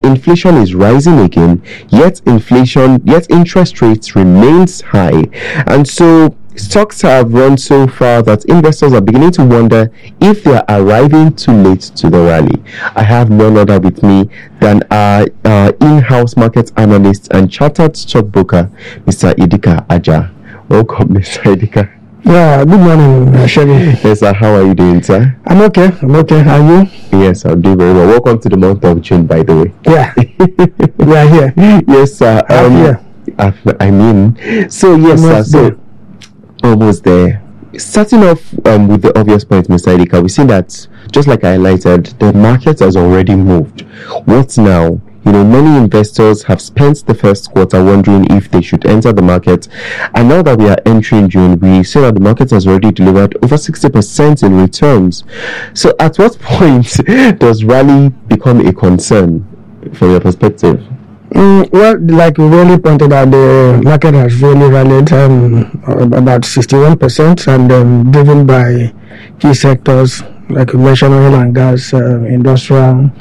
inflation is rising again, yet interest rates remains high. And so stocks have run so far that investors are beginning to wonder if they are arriving too late to the rally. I have none other with me than our in-house market analyst and chartered stockbroker, Mr. Idika Aja. Welcome, Mr. Idika. Yeah, good morning, Sherry. Yes, sir. How are you doing, sir? I'm okay. Are you? Yes, I'm doing very well. Welcome to the month of June, by the way. Yeah, we are here. Yes, sir. So yes, sir. So almost there. Starting off with the obvious point, Mr. Idika, we see that just like I highlighted, the market has already moved. What now? Many investors have spent the first quarter wondering if they should enter the market. And now that we are entering June, we see that the market has already delivered over 60% in returns. So at what point does rally become a concern from your perspective? Well, like we really pointed out, the market has really rallied about 61% and driven by key sectors like you mentioned, oil and gas, industrial,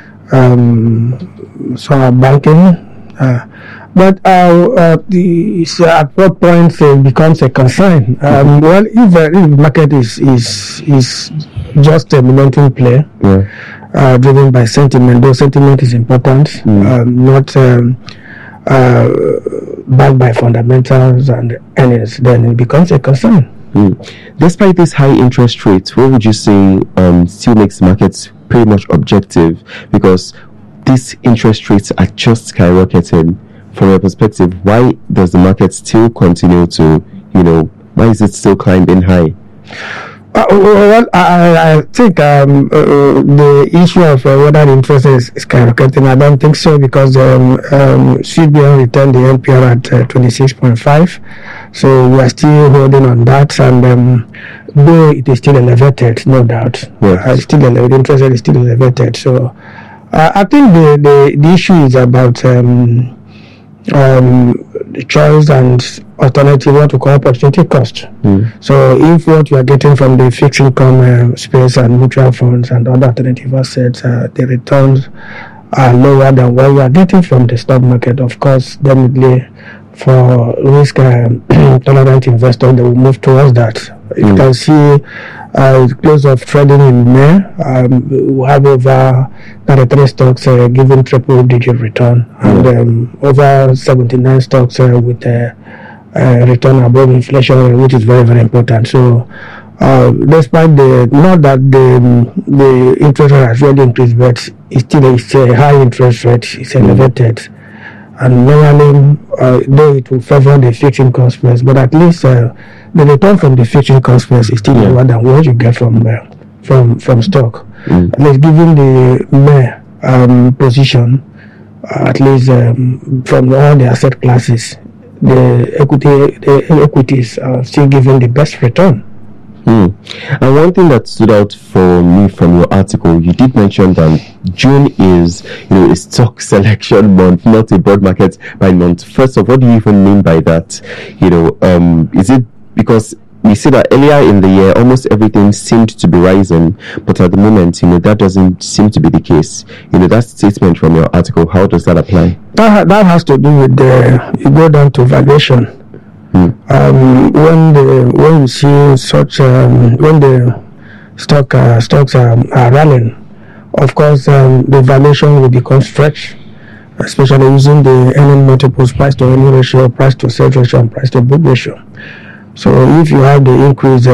some banking, but at what point it becomes a concern? Well, if the market is just a momentum play, driven by sentiment, though sentiment is important, not backed by fundamentals and earnings, then it becomes a concern. Despite these high interest rates, what would you say still makes markets pretty much objective? Because these interest rates are just skyrocketing. From your perspective, why does the market still continue to, why is it still climbing high? Well, I think the issue of whether the interest is skyrocketing, I don't think so, because CBN returned the NPR at 26.5, so we are still holding on that, and though it is still elevated, no doubt, the interest rate is still elevated. So I think the issue is about the choice and alternative, what we call opportunity cost. So if what you are getting from the fixed income space and mutual funds and other alternative assets, the returns are lower than what you are getting from the stock market, of course, definitely for risk tolerant investors, they will move towards that. You can see close of trading in May, we have over 33 stocks giving triple-digit return, and over 79 stocks with a return above inflation, which is very, very important. So, despite not that the interest rate has really increased, but it's a high interest rate, it's elevated. And normally, though it will favor the fixed income space, but at least the return from the fixed income space is still lower than what you get from stock. At least given the May position, at least from all the asset classes, the equities are still giving the best return. And one thing that stood out for me from your article, you did mention that June is, a stock selection month, not a broad market by month. First of all, what do you even mean by that? Is it because we see that earlier in the year, almost everything seemed to be rising, but at the moment, that doesn't seem to be the case. That statement from your article, how does that apply? That has to do with you go down to valuation. When you see such when the stocks are rallying, of course the valuation will become stretched, especially using the earning multiples, price to earning ratio, price to sales ratio, and price to book ratio. So if you have the increase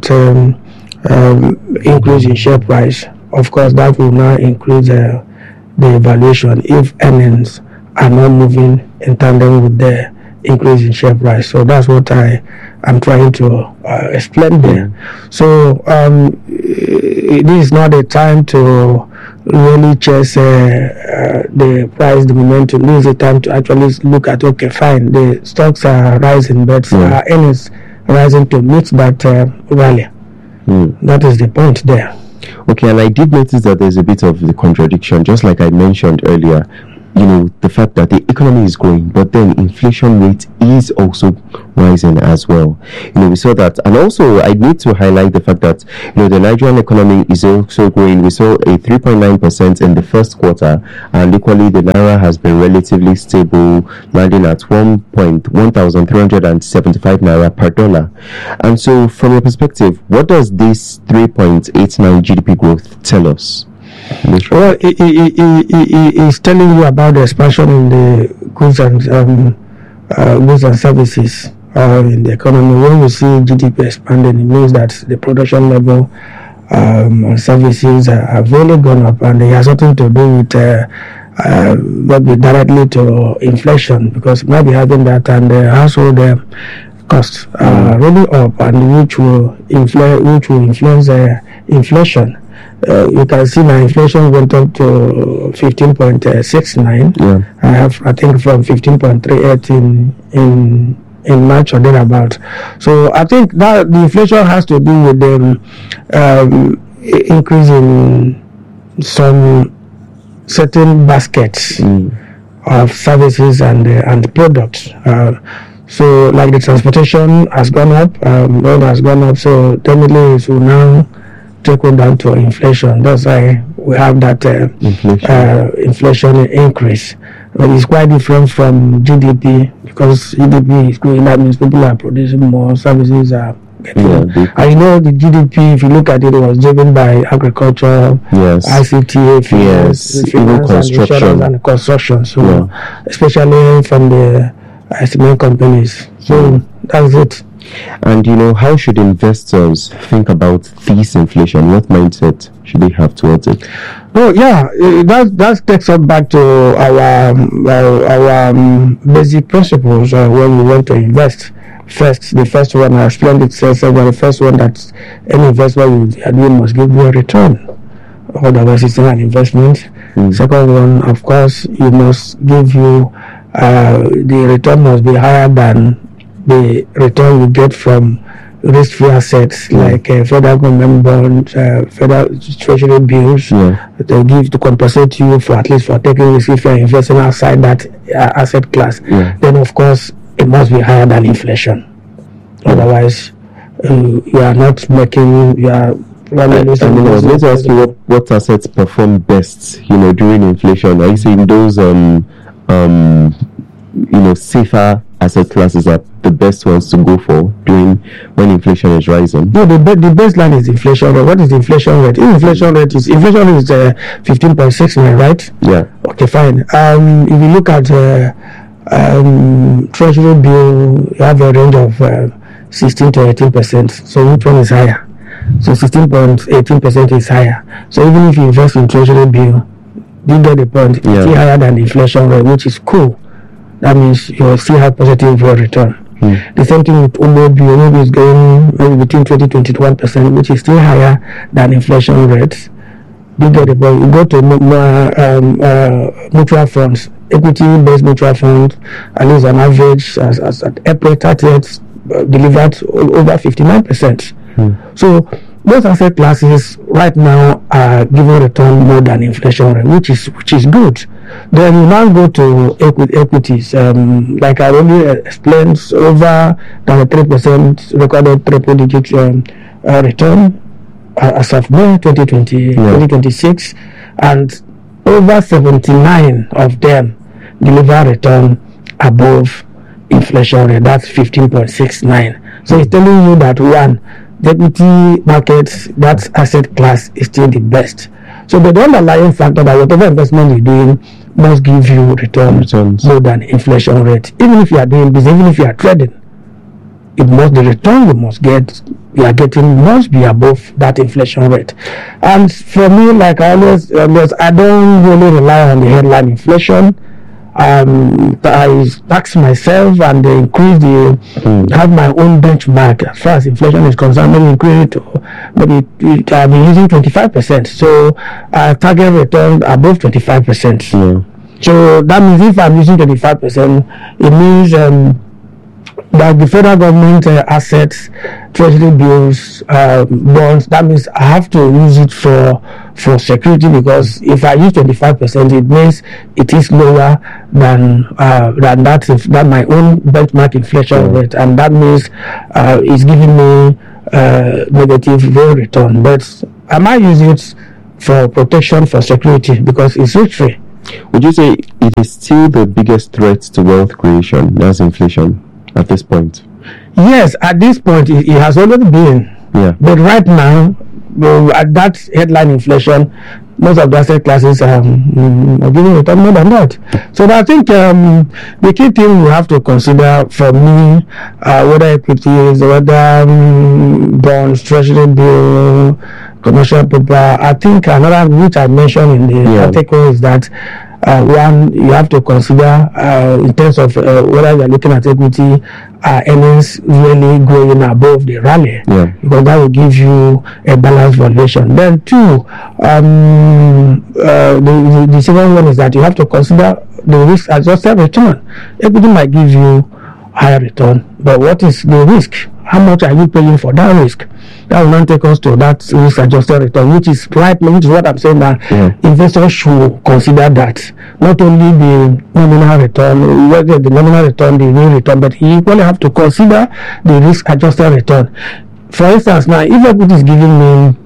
increase in share price, of course that will now increase the valuation if earnings are not moving in tandem with the increase in share price. So that's what I am trying to explain there. So this is not a time to really chase the price, the momentum. This is a time to actually look at, okay, fine, the stocks are rising, but earnings rising to meet that rally. That is the point there. Okay, and I did notice that there's a bit of the contradiction, just like I mentioned earlier. the fact that the economy is growing, but then inflation rate is also rising as well. We saw that. And also, I need to highlight the fact that, the Nigerian economy is also growing. We saw a 3.9% in the first quarter, and equally, the Naira has been relatively stable, landing at 1,375 Naira per dollar. And so, from your perspective, what does this 3.89 GDP growth tell us? Well, it's telling you about the expansion in the goods and services in the economy. When you see GDP expanding, it means that the production level and services have really gone up, and it has something to do with maybe directly to inflation, because you might be having that, and the household costs are really up, and which will influence inflation. You can see my inflation went up to 15.69. I think from 15.38 in March or thereabout. So I think that the inflation has to do with the increase in some certain baskets of services and products. So like the transportation has gone up, loan has gone up. So definitely it will now trickle down to inflation. That's why we have that inflation increase. But it's quite different from GDP, because GDP is growing. That means people are producing more, services are getting more. I know the GDP, if you look at it, was driven by agriculture, ICT, even construction. And construction. So especially from the cement companies. So that's it. And how should investors think about this inflation? What mindset should they have towards it? That takes us back to our basic principles when we want to invest. The first one, I explained it, says the first one, that any investment you are doing must give you a return. Otherwise, it's not an investment. Second one, of course, you must give you the return must be higher than the return you get from risk-free assets like federal government bonds, federal treasury bills. They give to compensate you for at least for taking risk if you're investing outside that asset class. Then of course it must be higher than inflation. Otherwise, you are not making. You are. Let's ask you what assets perform best, during inflation. Are you saying those safer asset classes are the best ones to go for when inflation is rising? No, the baseline is inflation rate. What is the inflation rate? Inflation rate is 15.6, right? Yeah. Okay, fine. If you look at treasury bill, you have a range of 16 to 18%. So which one is higher? So 16.18% is higher. So even if you invest in treasury bill, you get the point. It's still higher than the inflation rate, which is cool. That means you still have positive return. The same thing with Umo bill. Umo is going maybe between 20 to 21%, which is still higher than inflation rates. You get the point. You go to mutual funds, equity-based mutual funds, at least on average, as at April 30th, delivered over 59%. So those asset classes right now are giving return more than inflation rate, which is good. Then you now go to equities. Like I already explained, over 3% recorded triple-digit return as of May 2026, and over 79 of them deliver return above inflation rate. That's 15.69. So it's telling you that the equity markets, that asset class is still the best. So the underlying factor that whatever investment you're doing must give you returns more than inflation rate. Even if you are doing business, even if you are trading, the return you are getting must be above that inflation rate. And for me, like I always, I don't really rely on the headline inflation. I tax myself and have my own benchmark as far as inflation is concerned. Maybe increase it to maybe I've been using 25%. So I target return above 25%. So that means if I'm using 25%, it means that the federal government assets, treasury bills, bonds, that means I have to use it for security, because if I use 25%, it means it is lower than that my own benchmark inflation rate, and that means it's giving me negative real return. But I might use it for protection, for security, because it's risk-free. Would you say it is still the biggest threat to wealth creation, that's inflation, at this point? Yes, at this point it has always been. Yeah. But right now, at that headline inflation, most of the asset classes are giving return more than that. So I think the key thing we have to consider, for me, whether equities, whether bonds, treasury bill, commercial paper, I think another which I mentioned in the article is that one, you have to consider in terms of whether you're looking at equity, earnings really going above the rally, because that will give you a balanced valuation. Then two, the second one is that you have to consider the risk adjusted return. Equity might give you higher return, but what is the risk? How much are you paying for that risk? That will not take us to that risk adjusted return, which is what I'm saying, that investors should consider that. Not only the nominal return, whether the nominal return, the real return, but you equally have to consider the risk adjusted return. For instance, now, if equity is giving me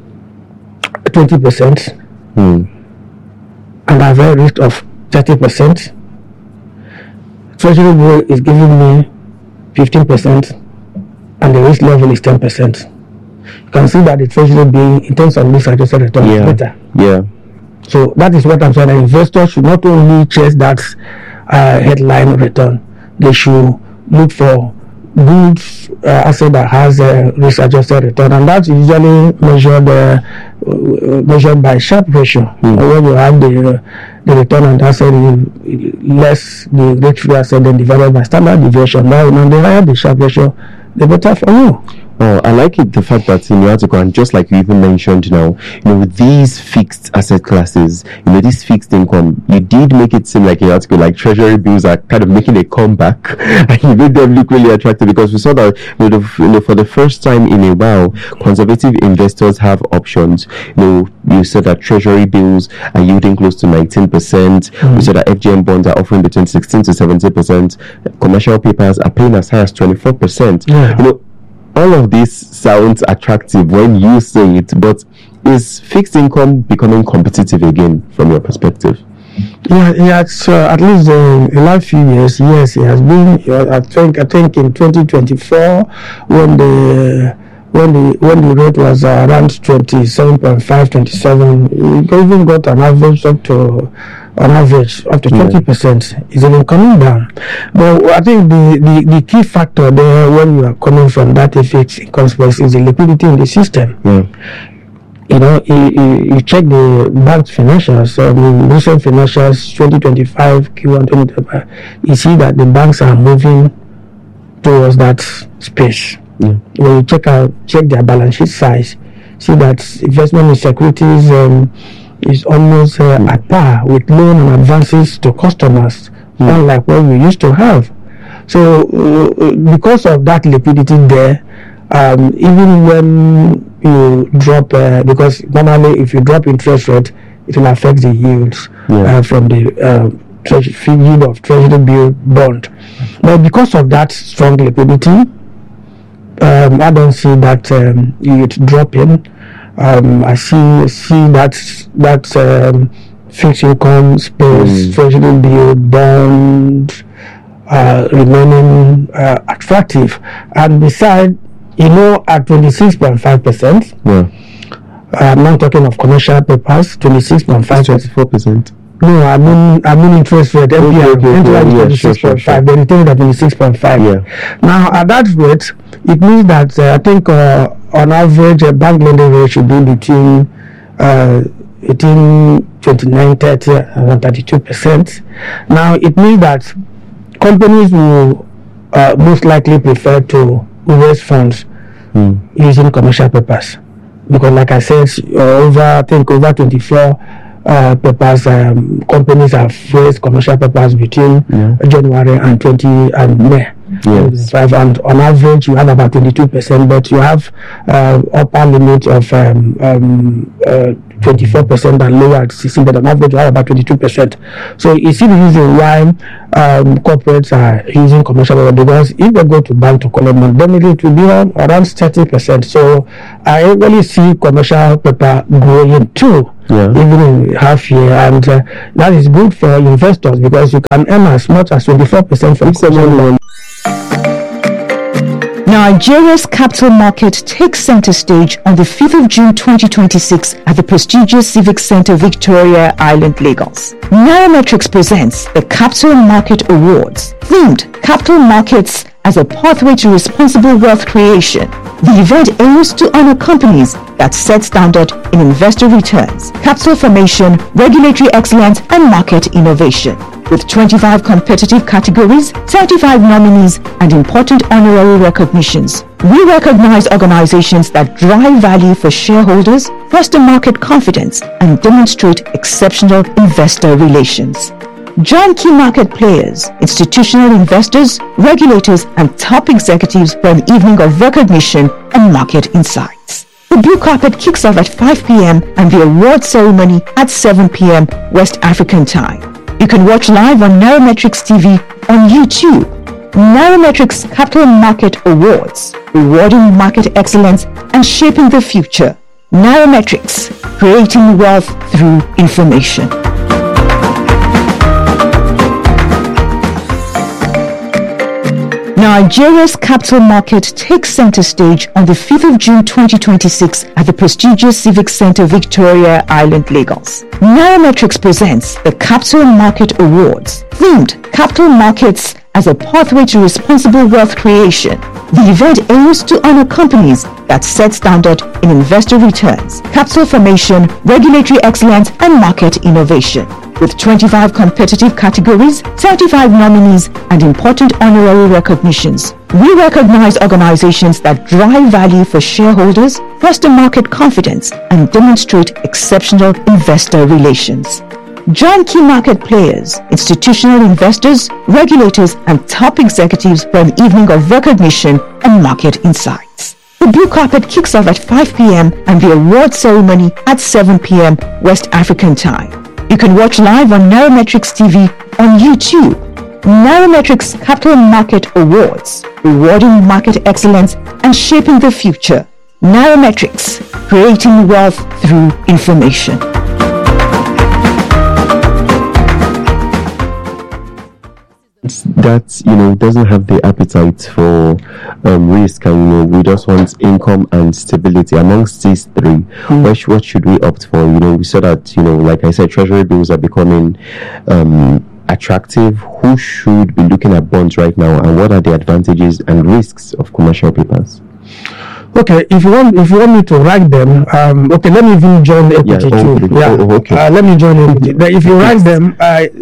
20% and I have a risk of 30%, treasury bill is giving me 15%, and the risk level is 10%. You can see that the treasury bill, in terms of risk adjusted return, is better. Yeah. So that is what I'm saying. Investors should not only chase that headline return, they should look for good asset that has a risk adjusted return, and that's usually measured by Sharpe ratio. When you have the return on asset less the risk-free asset, then divided by standard deviation. Now, the higher the Sharpe ratio, the better for you. Oh, I like it, the fact that in your article, and just like you even mentioned now, with these fixed asset classes, this fixed income, you did make it seem like in your article, like treasury bills are kind of making a comeback, and you made them look really attractive, because we saw that, for the first time in a while, conservative investors have options. You said that treasury bills are yielding close to 19%. We said that FGM bonds are offering between 16 to 70%. Commercial papers are paying as high as 24%. All of this sounds attractive when you say it, but is fixed income becoming competitive again from your perspective? Yeah, so at least in the last few years, yes, it has been. I think in 2024, when the rate was around 27.5, 27, it even got an average up to 20%. It's even coming down. But I think the key factor there, when you are coming from that fixed income space, is the liquidity in the system. You check the bank's financials, recent financials, 2025, Q1 2025, you see that the banks are moving towards that space. When you check their balance sheet size, see that investment in securities is almost at par with loan and advances to customers, unlike what we used to have. So because of that liquidity there, even when you drop, because normally if you drop interest rate, it will affect the yields from the yield of treasury bill bond. But because of that strong liquidity, I don't see that yield dropping. I see that fixed income space, treasury bill bond remaining attractive. And besides, at 26.5%, I'm not talking of commercial papers, 26.5%. 24%. No, I mean interest rate. MPR is 26.5. Then it is at 26.5. Now, at that rate, it means that I think on average, a bank lending rate should be between 29, 30, and 32%. Now, it means that companies will most likely prefer to raise funds using commercial papers, because, like I said, over 24 papers. Companies have raised commercial papers between January and May. Yes. And on average, you have about 22%, but you have upper limit of 24% and lower at 16%, but on average, you have about 22%. So you see the reason why corporates are using commercial paper, because if they go to bank to collect money, then it will be around 30%. So I really see commercial paper growing too. Even in half year, and that is good for investors because you can earn as much as 24% from someone. Nigeria's capital market takes center stage on the 5th of June 2026 at the prestigious Civic Center, Victoria Island, Lagos. Nairametrics presents the Capital Market Awards, themed Capital Markets as a Pathway to Responsible Wealth Creation. The event aims to honor companies that set standard in investor returns, capital formation, regulatory excellence, and market innovation. With 25 competitive categories, 35 nominees, and important honorary recognitions, we recognize organizations that drive value for shareholders, foster market confidence, and demonstrate exceptional investor relations. Join key market players, institutional investors, regulators, and top executives for an evening of recognition and market insights. The blue carpet kicks off at 5 p.m. and the award ceremony at 7 p.m. West African time. You can watch live on Nairametrics TV on YouTube. Nairametrics Capital Market Awards, rewarding market excellence and shaping the future. Nairametrics, creating wealth through information. Nigeria's capital market takes center stage on the 5th of June 2026 at the prestigious Civic Center, Victoria Island, Lagos. Nairametrics presents the Capital Market Awards, themed Capital Markets as a Pathway to Responsible Wealth Creation. The event aims to honor companies that set standard in investor returns, capital formation, regulatory excellence, and market innovation. With 25 competitive categories, 35 nominees, and important honorary recognitions, we recognize organizations that drive value for shareholders, foster market confidence, and demonstrate exceptional investor relations. Join key market players, institutional investors, regulators, and top executives for an evening of recognition and market insights. The blue carpet kicks off at 5 p.m. and the award ceremony at 7 p.m. West African time. You can watch live on Nairametrics TV on YouTube. Nairametrics Capital Market Awards, rewarding market excellence and shaping the future. Nairametrics, creating wealth through information. That doesn't have the appetite for risk, and we just want income and stability. Amongst these three, what should we opt for? We saw that like I said, treasury bills are becoming attractive. Who should be looking at bonds right now, and what are the advantages and risks of commercial papers? Okay, if you want me to rank them, okay, let me even join equity too. Okay. Let me join equity. If you rank them,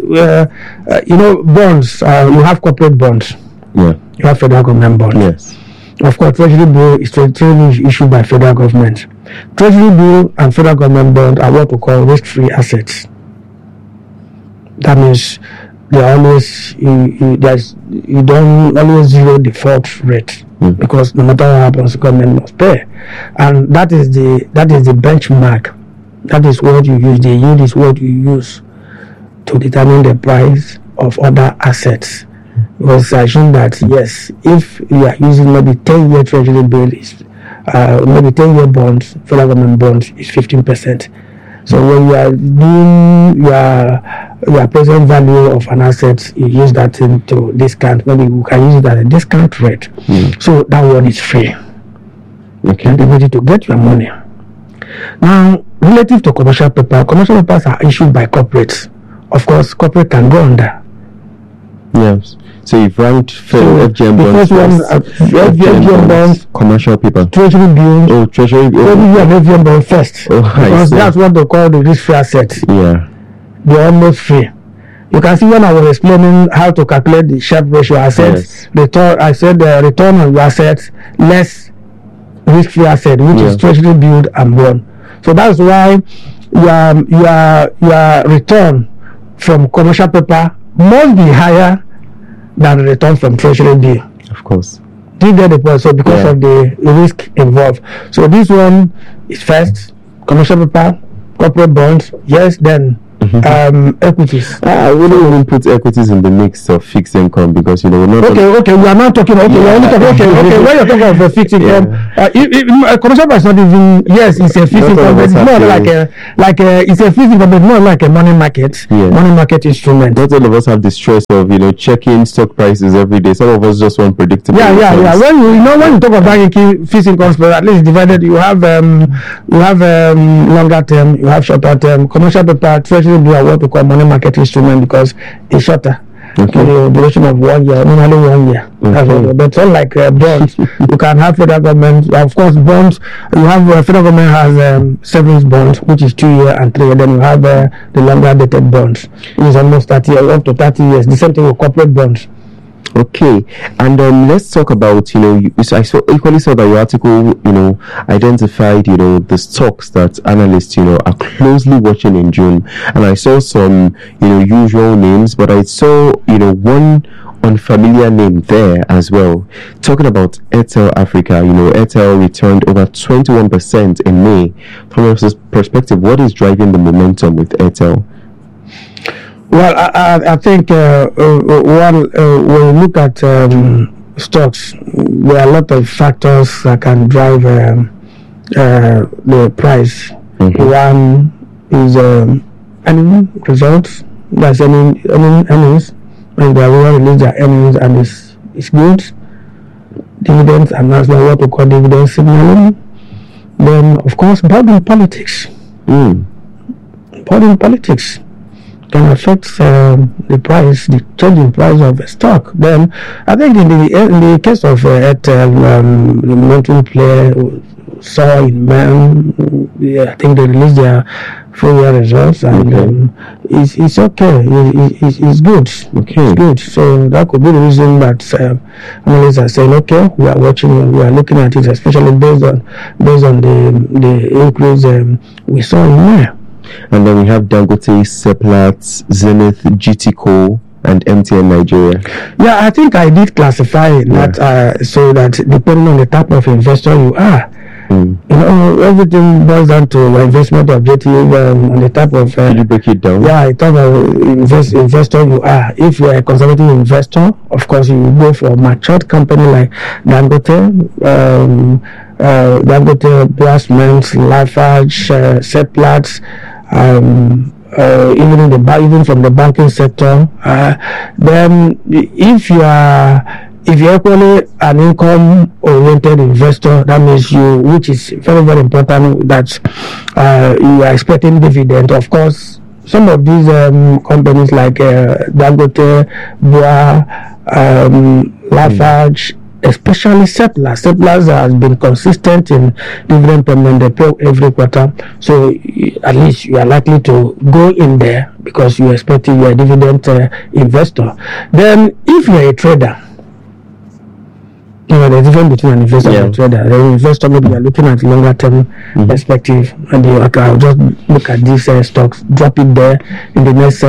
bonds. You have corporate bonds. Yeah. You have federal government bonds. Yes. Of course, treasury bill is issued by federal government. Treasury bill and federal government bonds are what we call risk-free assets. That means they always you don't always zero default rate. Because no matter what happens, the government must pay, and that is the benchmark. That is what you use. The yield is what you use to determine the price of other assets. Because I assume that yes, if you are using maybe 10-year treasury bill, maybe 10-year bonds, federal government bonds is 15%. So when you are doing your present value of an asset, you use that into discount. Maybe you can use it at a discount rate. So that one is free. Okay. The ability to get your money. Now, relative to commercial papers are issued by corporates. Of course, corporate can go under. Yes. So you've ranked FGM bonds. FGM bonds, commercial paper, treasury bills. Oh, treasury bills. And FGM bonds first. Because that's what they call the risk-free assets. Yeah. They're almost free. You can see when I was explaining how to calculate the Sharpe ratio, I said I said the return on your assets less risk-free asset, which is treasury bill and bond. So that's why your return from commercial paper must be higher than the return from treasury bill. Of course. Do you get the point? So because of the risk involved. So this one is first commercial paper, corporate bonds, yes, then equities. I wouldn't even put equities in the mix of fixed income because we're not. Okay. We are not talking. We're only talking. Okay. When you're talking about fixed income, commercial bank is not even. Yes, it's a fixed income, but it's more it's a fixed income, but more like a money market. Yeah. Money market instrument. Not all of us have the stress of checking stock prices every day. Some of us just want predictable. Yeah. When you talk about banking, fixed income, but at least divided, you have longer term, you have shorter term. Commercial paper, treasury bill, what we call money market instrument because it's shorter. Okay. The duration of 1 year, normally 1 year. Okay. But unlike bonds, you can have federal government. Of course, bonds. You have federal government has savings bonds, which is 2 year and 3 year. Then you have the longer dated bonds, which is almost 30 years, up to 30 years. The same thing with corporate bonds. Okay, and let's talk about I equally saw that your article identified the stocks that analysts are closely watching in June, and I saw some usual names, but I saw one unfamiliar name there as well. Talking about Airtel Africa, Airtel returned over 21% in May. From your perspective, what is driving the momentum with Airtel? Well, I think when we look at stocks, there are a lot of factors that can drive the price. One is earning results. That's earnings. When they will release their earnings and it's good. Dividends, and that's what we call dividend signaling. Then, of course, boarding politics. Boarding politics can affect the price, the changing price of a stock. Then, I think in the case of Airtel, the monthly player saw in May, I think they released their full year results, and it's okay. It's good. Okay, it's good. So that could be the reason that analysts are saying, okay, we are watching, we are looking at it, especially based on the increase we saw in May. And then we have Dangote, Seplat, Zenith, GTCO, and MTN Nigeria. Yeah, I think I did classify that so that depending on the type of investor you are, everything boils down to your investment objective and the type of. Can you break it down? Yeah, the type of investor you are. If you are a conservative investor, of course, you go for a matured company like Dangote. Dangote, Blastments, Lafarge, Seplat, even from the banking sector. Then, if you're equally an income-oriented investor, that means which is very, very important, that you are expecting dividend. Of course, some of these companies like Dangote, Bua, Lafarge, especially Seplat. Seplat has been consistent in dividend payment. They pay every quarter, so at least you are likely to go in there because you are expecting you're a dividend investor. Then, if you're a trader, there's a difference between an investor and a trader. The investor, maybe you're looking at longer term perspective, and I'll just look at these stocks, drop it there in the next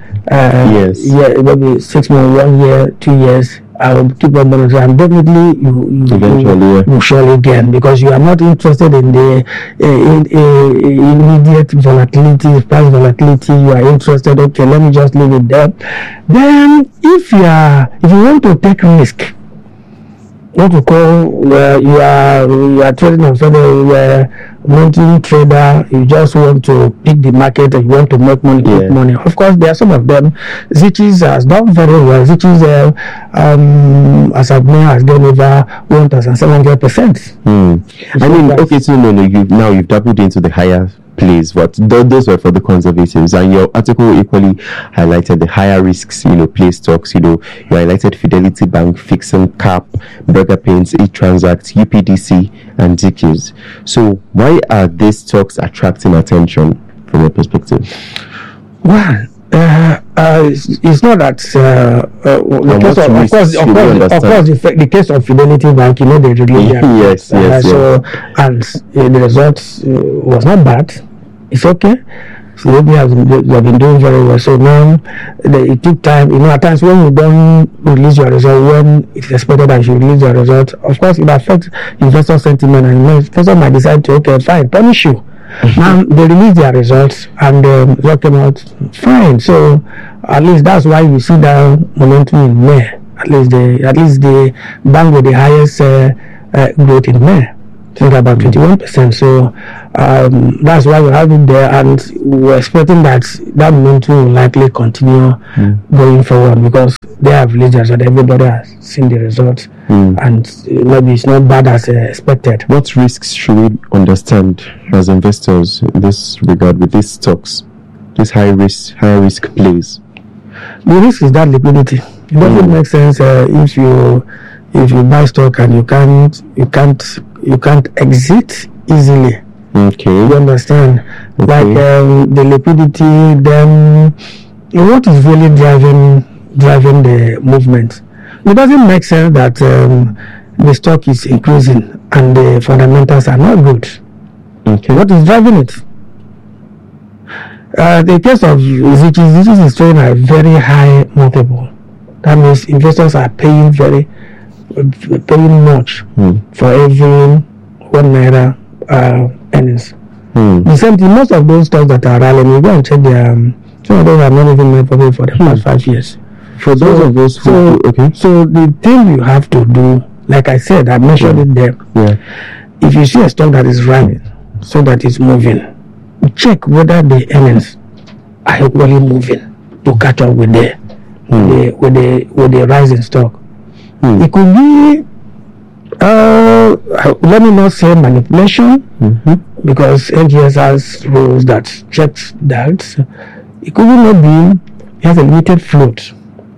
maybe 6 months, 1 year, 2 years. I will keep on monitoring, and definitely you surely gain, because you are not interested in the immediate volatility, price volatility. You are interested, okay, let me just leave it there. Then, if you want to take risk, what we call you are trading on something, monthly trader, you just want to pick the market and you want to make money, make money. Of course, there are some of them. Zichis has done very well. Zichis, as of now, has gone over 1,700%. I mean, okay, so you've doubled into the higher plays. Those were for the conservatives, and your article equally highlighted the higher risks, play stocks. You highlighted Fidelity Bank, Fixing Cap, Burger Paints, eTransact, UPDC, and DQs. So why are these stocks attracting attention from your perspective? Well, It's not that the case of the case of Fidelity Bank, they released their yes. So and the result was not bad. It's okay. So they have been doing very well. So now it took time. At times when you don't release your result when it's expected that you release your result, of course it affects investor sentiment, and investor might decide to fine, punish you. Now they release their results and result came out fine. So at least that's why we see that momentum in May. At least the bank with the highest growth in May. I think about 21%. So that's why we have it there, and we're expecting that momentum will likely continue going forward because they have released the result. Everybody has seen the results, and maybe it's not bad as expected. What risks should we understand as investors in this regard with these stocks, these high risk plays? The risk is that liquidity. It doesn't make sense if you buy stock and you can't exit easily. Okay. You understand? Okay. Like the liquidity, then what is really driving the movement? It doesn't make sense that the stock is increasing and the fundamentals are not good. Okay. What is driving it? The case of Zichi is showing a very high multiple. That means investors are paying much for every ₦1 earnings. The same thing, most of those stocks that are rallying, we go and check some of those are not even made profit for the past 5 years. For those of us who so the thing you have to do, like I said, I mentioned it there. Yeah. If you see a stock that is running, so that it's moving, check whether the earnings are equally moving to catch up with the rising stock. It could be let me not say manipulation, because NGS has rules that checks that. It could not be it has a limited float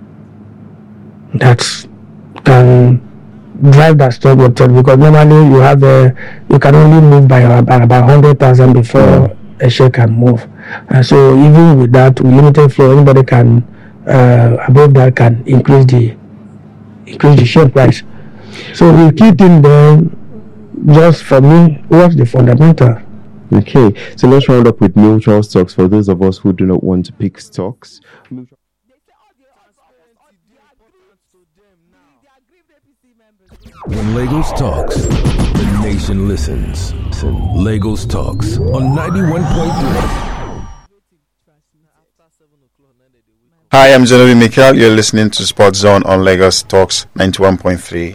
that can drive that stock return, because normally you can only move by about 100,000 before a share can move. And so even with that, with limited flow, anybody can above that can increase the share price. So the key thing there, just for me, what's the fundamental? Okay, so let's round up with mutual stocks for those of us who do not want to pick stocks. When Lagos talks, the nation listens. Lagos talks on 91.3. Hi, I'm Zenobi Mikel. You're listening to Sports Zone on Lagos Talks 91.3.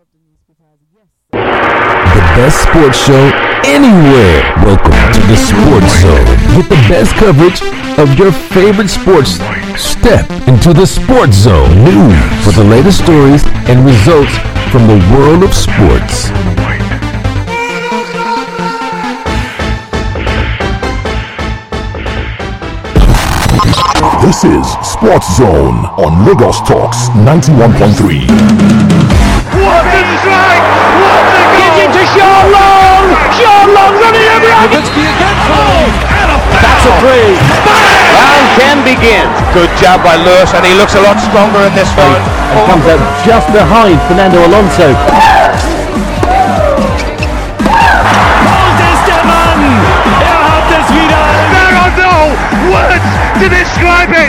The best sports show anywhere. Welcome to the Sports Zone. Get the best coverage of your favorite sports. Step into the Sports Zone. News for the latest stories and results from the world of sports. This is Sports Zone on Lagos Talks 91.3. What a strike! What a goal! Gives it to Sean Long! Sean Long running every Nowitzki again! And a foul! That's a free! Round 10 begins. Good job by Lewis, and he looks a lot stronger in this one. And comes up just behind Fernando Alonso. There are no words to describe it!